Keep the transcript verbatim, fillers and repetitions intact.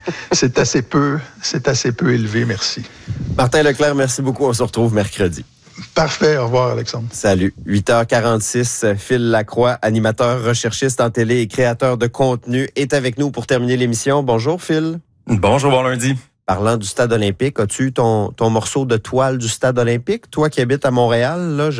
c'est assez peu, c'est assez peu élevé, merci. Martin Leclerc, merci beaucoup. On se retrouve mercredi. Parfait. Au revoir, Alexandre. Salut. huit heures quarante-six, Phil Lacroix, animateur, recherchiste en télé et créateur de contenu, est avec nous pour terminer l'émission. Bonjour, Phil. Bonjour, bon lundi. Parlant du stade olympique, as-tu ton, ton morceau de toile du stade olympique? Toi qui habites à Montréal, là,